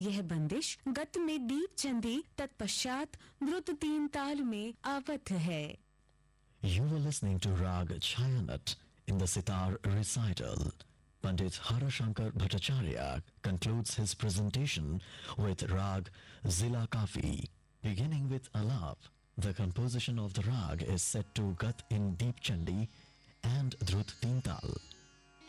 यह बंदिश गत में दीप चंदी तत्पश्चात द्रुत तीन ताल में आबद्ध है. You were listening to Rag Chayanat in the sitar recital. Pandit Harashankar Bhattacharya concludes his presentation with Rag Zila Kafi. Beginning with Alap, the composition of the rag is set to Gat in Deep Chandi and Drut Tintal.